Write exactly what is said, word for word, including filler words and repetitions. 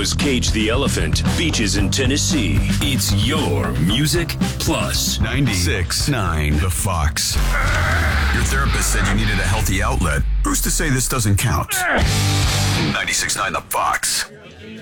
was Cage the Elephant, Beaches in Tennessee. It's your Music Plus. ninety-six point nine The Fox. Your therapist said you needed a healthy outlet. Who's to say this doesn't count? ninety-six point nine The Fox.